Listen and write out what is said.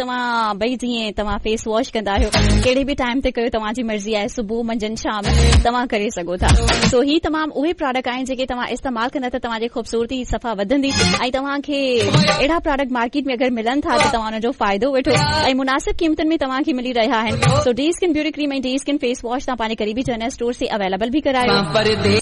तव्हां भई जीअं तव्हां फेस वॉश कंदा आहियो कहिड़े बि टाइम ते कयो, तव्हांजी मर्ज़ी आहे, सुबुह मंझंदि शाम तव्हां करे सघो था। सो ही तमामु उहे प्रोडक्ट आहिनि जेके तव्हां इस्तेमालु कंदा त तव्हांजी ख़ूबसूरती सफ़ा वधंदी ऐं तव्हांखे अहिड़ा प्रोडक्ट मार्केट में अगरि मिलनि था त तव्हां हुनजो फ़ाइदो वठो ऐं मुनासिब क़ीमतनि में तव्हांखे मिली रहिया आहिनि। सो डी स्किन ब्यूटी क्रीम ऐं डी स्किन फेस वॉश तव्हां पंहिंजे क़रीबी जनरल स्टोर से अवेलेबल भी करायो।